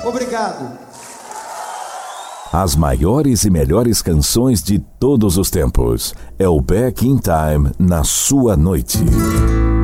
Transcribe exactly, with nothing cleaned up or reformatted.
Obrigado. As maiores e melhores canções de todos os tempos. É o Back in Time na sua noite.